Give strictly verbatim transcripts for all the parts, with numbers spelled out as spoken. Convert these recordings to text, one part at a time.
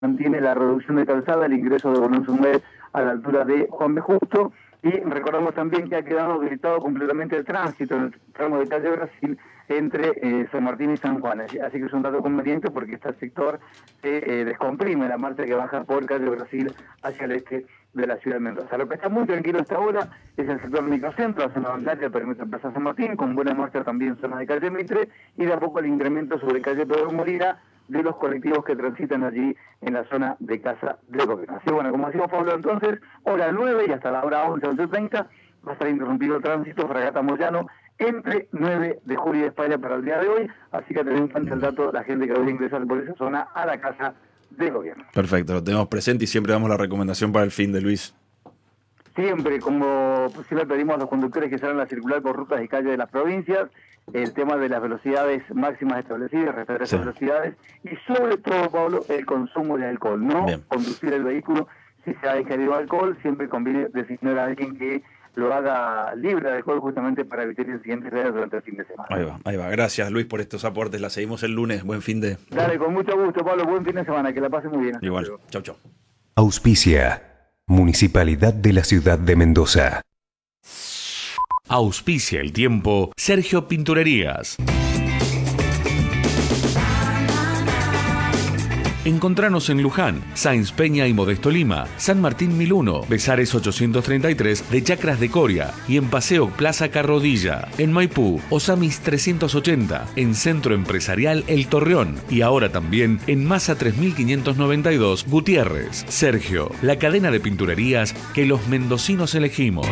mantiene la reducción de calzada, el ingreso de Bolón-Sumé a la altura de Juan B. Justo, y recordamos también que ha quedado habilitado completamente el tránsito en el tramo de calle Brasil entre eh, San Martín y San Juan, así, así que es un dato conveniente porque este sector se eh, descomprime la marcha que baja por calle Brasil hacia el este de la ciudad de Mendoza. Lo que está muy tranquilo hasta ahora es el sector microcentro, la zona bancaria, el perímetro de Plaza San Martín, con buena marcha también zona de calle Mitre, y de a poco el incremento sobre calle Pedro Molina de los colectivos que transitan allí en la zona de Casa de Gobierno. Así bueno, como decimos Pablo, entonces, hora nueve y hasta la hora once, once treinta, va a estar interrumpido el tránsito Fragata Moyano entre nueve de julio de España para el día de hoy, así que tener en cuenta el dato la gente que va a ingresar por esa zona a la Casa de Gobierno. Perfecto, lo tenemos presente y siempre damos la recomendación para el fin de Luis. Siempre, como siempre pedimos a los conductores que salgan a circular por rutas y calles de las provincias, el tema de las velocidades máximas establecidas, respetar esas sí. velocidades, y sobre todo, Pablo, el consumo de alcohol. No Bien. Conducir el vehículo si se ha ingerido alcohol, siempre conviene designar a alguien que lo haga libre de alcohol justamente para evitar incidentes reales durante el fin de semana. Ahí va, ahí va. Gracias, Luis, por estos aportes. La seguimos el lunes. Buen fin de... Dale, con mucho gusto, Pablo. Buen fin de semana. Que la pase muy bien. Hasta Igual. luego. Chau, chau. Auspicia. Municipalidad de la Ciudad de Mendoza. Auspicia el tiempo Sergio Pinturerías. Encontranos en Luján, Sáenz Peña y Modesto Lima, San Martín mil uno, Besares ochocientos treinta y tres de Chacras de Coria y en Paseo Plaza Carrodilla. En Maipú, Osamis trescientos ochenta, en Centro Empresarial El Torreón y ahora también en Masa tres mil quinientos noventa y dos Gutiérrez. Sergio, la cadena de pinturerías que los mendocinos elegimos.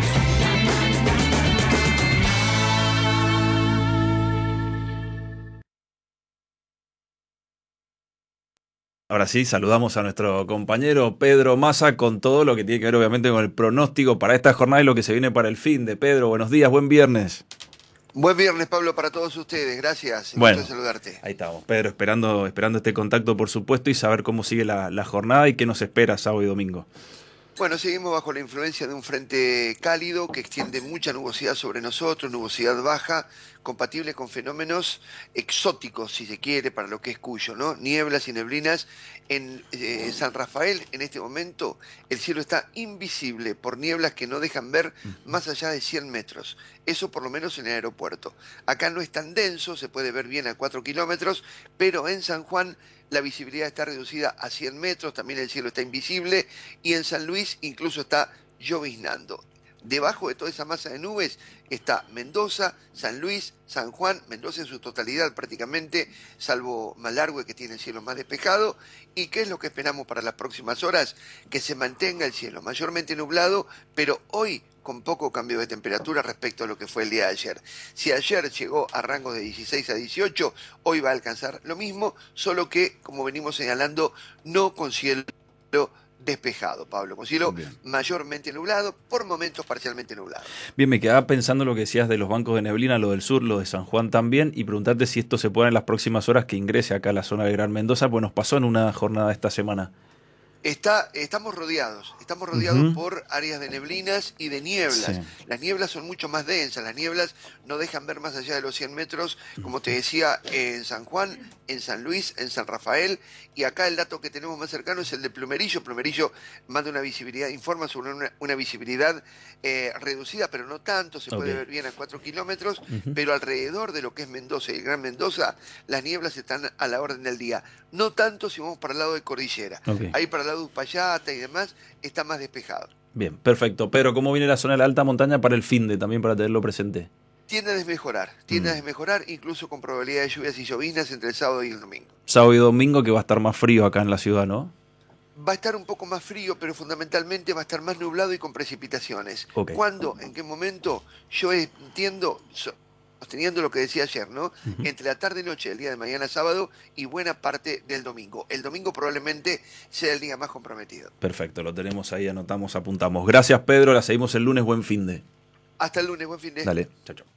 Ahora sí, saludamos a nuestro compañero Pedro Massa con todo lo que tiene que ver obviamente con el pronóstico para esta jornada y lo que se viene para el fin de. Pedro, buenos días, buen viernes. Buen viernes, Pablo, para todos ustedes, gracias. Bueno, gusto saludarte. Ahí estamos, Pedro, esperando, esperando este contacto por supuesto y saber cómo sigue la, la jornada y qué nos espera sábado y domingo. Bueno, seguimos bajo la influencia de un frente cálido que extiende mucha nubosidad sobre nosotros, nubosidad baja, compatible con fenómenos exóticos, si se quiere, para lo que es Cuyo, ¿no? Nieblas y neblinas. En eh, San Rafael, en este momento, el cielo está invisible por nieblas que no dejan ver más allá de cien metros. Eso por lo menos en el aeropuerto. Acá no es tan denso, se puede ver bien a cuatro kilómetros, pero en San Juan la visibilidad está reducida a cien metros, también el cielo está invisible, y en San Luis incluso está lloviznando. Debajo de toda esa masa de nubes está Mendoza, San Luis, San Juan, Mendoza en su totalidad prácticamente, salvo Malargüe que tiene el cielo más despejado. ¿Y qué es lo que esperamos para las próximas horas? Que se mantenga el cielo mayormente nublado, pero hoy con poco cambio de temperatura respecto a lo que fue el día de ayer. Si ayer llegó a rangos de dieciséis a dieciocho, hoy va a alcanzar lo mismo, solo que, como venimos señalando, no con cielo despejado, Pablo, con cielo Bien. mayormente nublado, por momentos parcialmente nublado. Bien, me quedaba pensando lo que decías de los bancos de neblina, lo del sur, lo de San Juan también, y preguntarte si esto se puede en las próximas horas que ingrese acá a la zona de Gran Mendoza, pues nos pasó en una jornada esta semana. Está, estamos rodeados, estamos rodeados Uh-huh. por áreas de neblinas y de nieblas. Sí. Las nieblas son mucho más densas, las nieblas no dejan ver más allá de los cien metros, como te decía, en San Juan, en San Luis, en San Rafael, y acá el dato que tenemos más cercano es el de Plumerillo. Plumerillo manda una visibilidad, informa sobre una, una visibilidad eh, reducida, pero no tanto, se okay. puede ver bien a cuatro kilómetros, uh-huh. pero alrededor de lo que es Mendoza y el Gran Mendoza, las nieblas están a la orden del día. No tanto si vamos para el lado de Cordillera. Okay. Ahí para el lado de Uspallata y demás está más despejado. Bien, perfecto. Pero ¿cómo viene la zona de la alta montaña para el fin de también para tenerlo presente? Tiende a desmejorar, tiende mm. a desmejorar, incluso con probabilidad de lluvias y lloviznas entre el sábado y el domingo. Sábado y domingo que va a estar más frío acá en la ciudad, ¿no? Va a estar un poco más frío, pero fundamentalmente va a estar más nublado y con precipitaciones. Okay. ¿Cuándo? ¿En qué momento? Yo entiendo, sosteniendo lo que decía ayer, ¿no? Uh-huh. Entre la tarde y noche del día de mañana sábado y buena parte del domingo. El domingo probablemente sea el día más comprometido. Perfecto, lo tenemos ahí, anotamos, apuntamos. Gracias, Pedro, la seguimos el lunes, buen fin de. Hasta el lunes, buen fin de. Dale, chao, chao.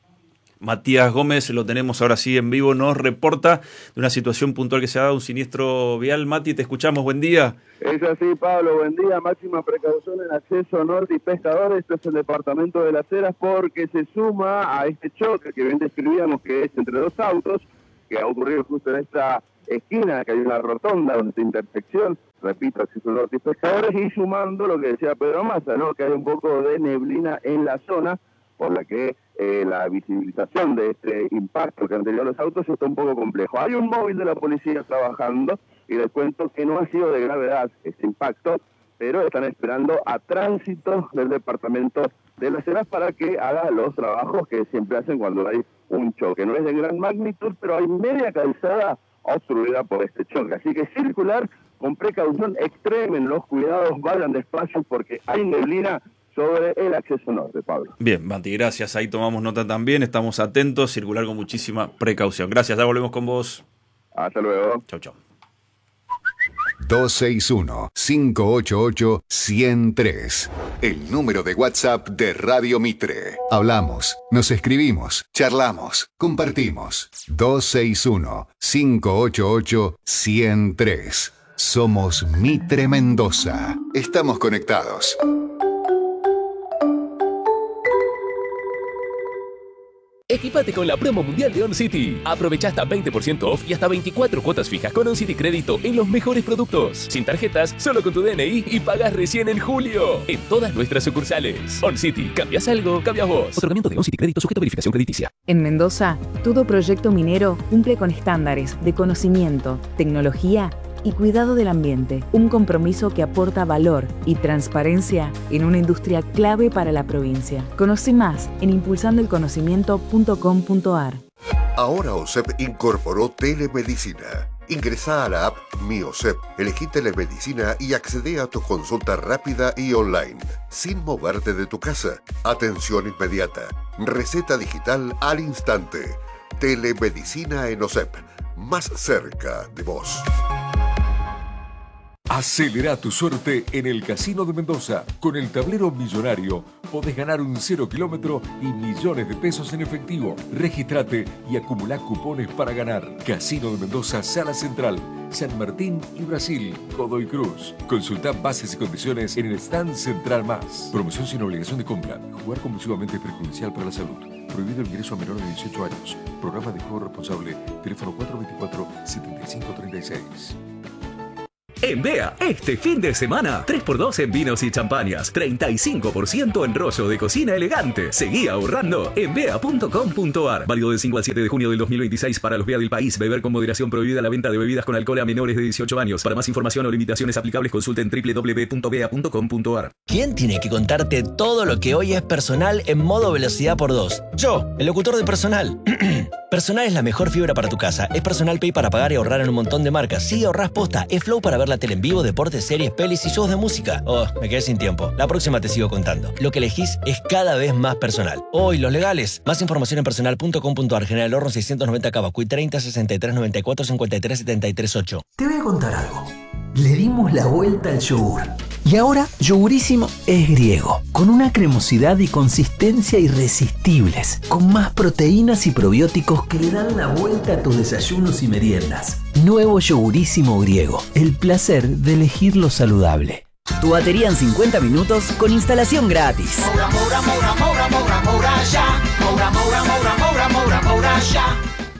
Matías Gómez, lo tenemos ahora sí en vivo, nos reporta de una situación puntual que se ha dado, un siniestro vial. Mati, te escuchamos, buen día. Es así, Pablo, buen día. Máxima precaución en acceso norte y Pescadores. Esto es el departamento de Las Heras porque se suma a este choque que bien describíamos que es entre dos autos, que ha ocurrido justo en esta esquina, que hay una rotonda donde esta intersección, repito, acceso norte y Pescadores, y sumando lo que decía Pedro Massa, ¿no? Que hay un poco de neblina en la zona, por la que eh, la visibilización de este impacto que han tenido los autos está un poco complejo. Hay un móvil de la policía trabajando, y les cuento que no ha sido de gravedad este impacto, pero están esperando a tránsito del departamento de Las Heras para que haga los trabajos que siempre hacen cuando hay un choque. No es de gran magnitud, pero hay media calzada obstruida por este choque. Así que circular con precaución, extremen los cuidados, vayan despacio porque hay neblina sobre el acceso norte, Pablo. Bien, Mati, gracias. Ahí tomamos nota también, estamos atentos, circular con muchísima precaución. Gracias, ya volvemos con vos. Hasta luego. Chau, chau. dos seis uno, cinco ocho ocho, uno cero tres. El número de WhatsApp de Radio Mitre. Hablamos, nos escribimos, charlamos, compartimos. dos seis uno, cinco ocho ocho, uno cero tres. Somos Mitre Mendoza. Estamos conectados. Equipate con la promo mundial de OnCity. Aprovecha hasta veinte por ciento off y hasta veinticuatro cuotas fijas con OnCity Crédito en los mejores productos. Sin tarjetas, solo con tu D N I y pagas recién en julio. En todas nuestras sucursales. OnCity. ¿Cambias algo? Cambias vos. Otorgamiento de OnCity Crédito sujeto a verificación crediticia. En Mendoza, todo proyecto minero cumple con estándares de conocimiento, tecnología y cuidado del ambiente, un compromiso que aporta valor y transparencia en una industria clave para la provincia. Conoce más en impulsando el conocimiento punto com punto a r. Ahora OSEP incorporó telemedicina. Ingresá a la app Mi OSEP, elegí telemedicina y accede a tu consulta rápida y online, sin moverte de tu casa. Atención inmediata, receta digital al instante. Telemedicina en OSEP, más cerca de vos. Acelera tu suerte en el Casino de Mendoza. Con el tablero millonario podés ganar un cero kilómetro y millones de pesos en efectivo. Regístrate y acumulá cupones para ganar. Casino de Mendoza, Sala Central, San Martín y Brasil, Godoy Cruz. Consulta bases y condiciones en el stand Central Más. Promoción sin obligación de compra. Jugar compulsivamente es perjudicial para la salud. Prohibido el ingreso a menores de dieciocho años. Programa de juego responsable. Teléfono cuatro dos cuatro, siete cinco tres seis. En Bea, este fin de semana, tres por dos en vinos y champañas, treinta y cinco por ciento en rollo de cocina elegante. Seguí ahorrando en bea punto com punto a r. Válido del cinco al siete de junio del dos mil veintiséis para los Bea del país. Beber con moderación, prohibida la venta de bebidas con alcohol a menores de dieciocho años. Para más información o limitaciones aplicables, consulten doble u doble u doble u punto bea punto com punto a r. ¿Quién tiene que contarte todo lo que hoy es personal en modo velocidad por dos? Yo, el locutor de Personal. Personal es la mejor fibra para tu casa. Es Personal Pay para pagar y ahorrar en un montón de marcas. Sí, ahorrás posta. Es Flow para ver la tele en vivo, deportes, series, pelis y shows de música. Oh, me quedé sin tiempo. La próxima te sigo contando. Lo que elegís es cada vez más personal. Hoy, los legales. Más información en personal punto com punto a r. General Horno seiscientos noventa Cavacuy treinta, sesenta y tres, noventa y cuatro, cincuenta y tres, setenta y tres, ocho. Te voy a contar algo. Le dimos la vuelta al yogur. Y ahora, Yogurísimo es griego, con una cremosidad y consistencia irresistibles, con más proteínas y probióticos que le dan la vuelta a tus desayunos y meriendas. Nuevo Yogurísimo griego, el placer de elegir lo saludable. Tu batería en cincuenta minutos con instalación gratis. Moura, moura, moura, moura, moura, moura, ya. Moura, moura, moura, moura, moura, moura, ya.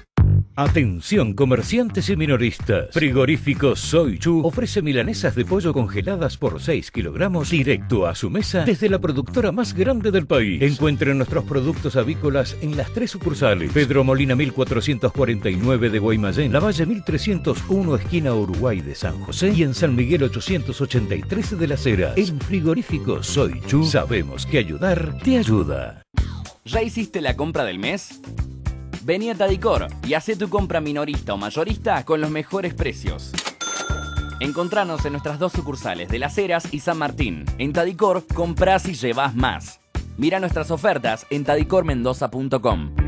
Atención comerciantes y minoristas. Frigorífico Soy Chu ofrece milanesas de pollo congeladas por seis kilogramos directo a su mesa desde la productora más grande del país. Encuentren nuestros productos avícolas en las tres sucursales: Pedro Molina mil cuatrocientos cuarenta y nueve de Guaymallén, La Valle mil trescientos uno esquina Uruguay de San José y en San Miguel ochocientos ochenta y tres de Las Heras. En Frigorífico Soy Chu sabemos que ayudar te ayuda. ¿Ya hiciste la compra del mes? Vení a Tadicor y hacé tu compra minorista o mayorista con los mejores precios. Encontranos en nuestras dos sucursales de Las Heras y San Martín. En Tadicor, comprás y llevás más. Mira nuestras ofertas en tadicor mendoza punto com.